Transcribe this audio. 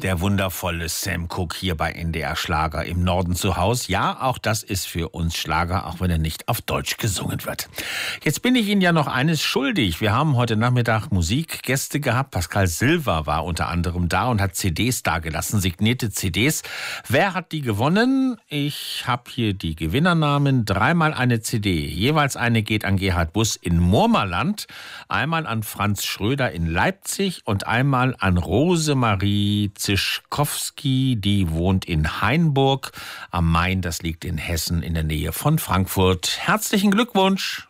Der wundervolle Sam Cooke hier bei NDR Schlager im Norden zu Haus. Ja, auch das ist für uns Schlager, auch wenn er nicht auf Deutsch gesungen wird. Jetzt bin ich Ihnen ja noch eines schuldig. Wir haben heute Nachmittag Musikgäste gehabt. Pascal Silver war unter anderem da und hat CDs dagelassen, signierte CDs. Wer hat die gewonnen? Ich habe hier die Gewinnernamen. Dreimal eine CD. Jeweils eine geht an Gerhard Buss in Murmerland, einmal an Franz Schröder in Leipzig und einmal an Rosemarie Zischkowski, die wohnt in Hainburg am Main, das liegt in Hessen in der Nähe von Frankfurt. Herzlichen Glückwunsch!